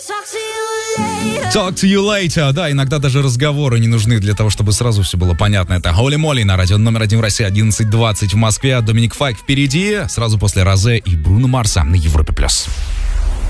Talk to you later. Да, иногда даже разговоры не нужны для того, чтобы сразу все было понятно. Это Holy Moly на радио номер 1 в России, 11:20 в Москве. Доминик Файк впереди, сразу после Розе и Бруно Марса на Европе+.